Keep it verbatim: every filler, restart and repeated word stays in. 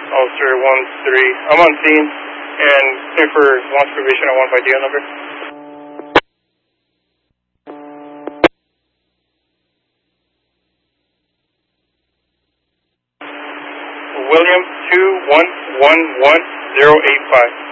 Officer one three. I'm on scene and clear for launch provision at one by D L number. William two one one one zero eight five.